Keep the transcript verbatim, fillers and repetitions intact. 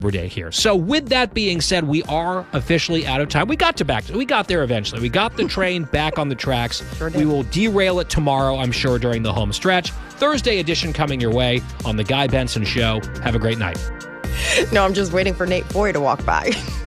Day here. So with that being said, we are officially out of time. We got to back. We got there eventually. We got the train back on the tracks. Sure did. We will derail it tomorrow, I'm sure, during the home stretch. Thursday edition coming your way on The Guy Benson Show. Have a great night. No, I'm just waiting for Nate Foy to walk by.